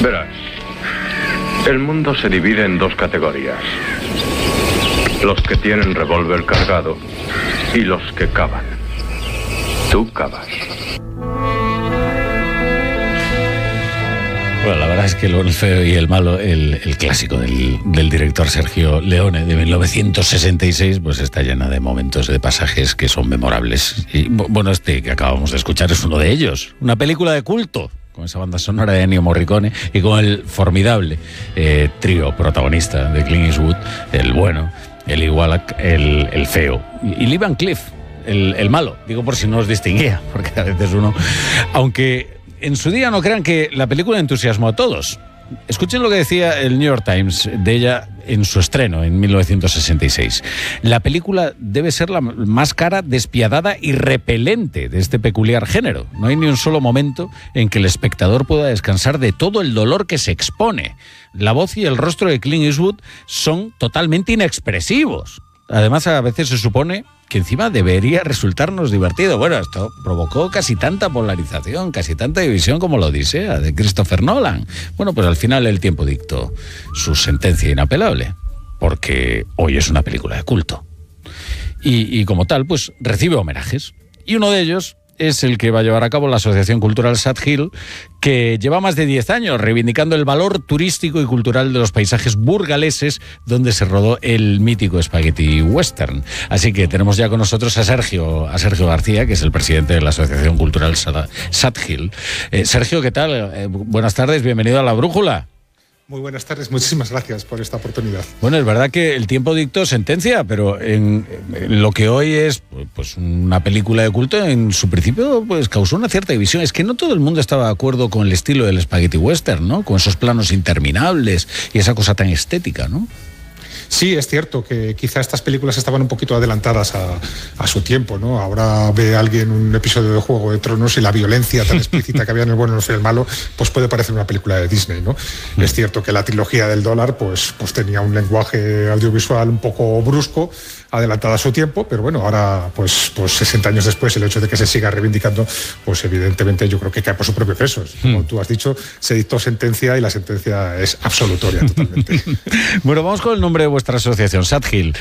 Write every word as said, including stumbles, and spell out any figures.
Verás, el mundo se divide en dos categorías. Los que tienen revólver cargado y los que cavan. Tú cavas. Bueno, la verdad es que El bueno, el feo y el malo, el, el clásico del, del director Sergio Leone de mil novecientos sesenta y seis, pues está llena de momentos, de pasajes que son memorables. Y bueno, este que acabamos de escuchar es uno de ellos. Una película de culto, con esa banda sonora de Ennio Morricone y con el formidable eh, trío protagonista de Clint Eastwood, el bueno, el Wallach, el, el feo y Lee Van Cleef, el, el malo. Digo por si no os distinguía, porque a veces uno... Aunque en su día no crean que la película entusiasmó a todos. Escuchen lo que decía el New York Times de ella en su estreno en mil novecientos sesenta y seis. La película debe ser la más cara, despiadada y repelente de este peculiar género. No hay ni un solo momento en que el espectador pueda descansar de todo el dolor que se expone. La voz y el rostro de Clint Eastwood son totalmente inexpresivos. Además, a veces se supone que encima debería resultarnos divertido. Bueno, esto provocó casi tanta polarización, casi tanta división como la Odisea de Christopher Nolan. Bueno, pues al final el tiempo dictó su sentencia inapelable, porque hoy es una película de culto. Y, y como tal, pues recibe homenajes. Y uno de ellos es el que va a llevar a cabo la Asociación Cultural Sadkill, que lleva más de diez años reivindicando el valor turístico y cultural de los paisajes burgaleses donde se rodó el mítico Spaghetti Western. Así que tenemos ya con nosotros a Sergio, a Sergio García, que es el presidente de la Asociación Cultural Sadkill. Eh, Sergio, ¿qué tal? Eh, buenas tardes, bienvenido a La Brújula. Muy buenas tardes, muchísimas gracias por esta oportunidad. Bueno, es verdad que el tiempo dictó sentencia, pero en, en lo que hoy es pues una película de culto, en su principio pues causó una cierta división. Es que no todo el mundo estaba de acuerdo con el estilo del Spaghetti Western, ¿no? Con esos planos interminables y esa cosa tan estética, ¿no? Sí, es cierto que quizá estas películas estaban un poquito adelantadas a, a su tiempo, ¿no? Ahora ve alguien un episodio de Juego de Tronos y la violencia tan explícita que había en El bueno, el feo y el malo, pues puede parecer una película de Disney, ¿no? Mm. Es cierto que la trilogía del dólar pues, pues tenía un lenguaje audiovisual un poco brusco, adelantada a su tiempo, pero bueno, ahora pues, pues sesenta años después, el hecho de que se siga reivindicando, pues evidentemente yo creo que cae por su propio peso. Como mm. tú has dicho, se dictó sentencia y la sentencia es absolutoria totalmente. Bueno, vamos con el nombre de vuestra asociación, Sadkill.